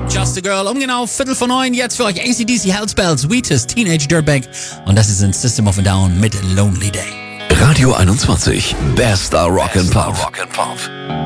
Just a Girl, genau 8:45, jetzt für euch AC/DC, Hellspells, Wheatus, Teenage Dirtbag und das ist ein System of a Down mit Lonely Day. Radio 21, bester Rock and Pop.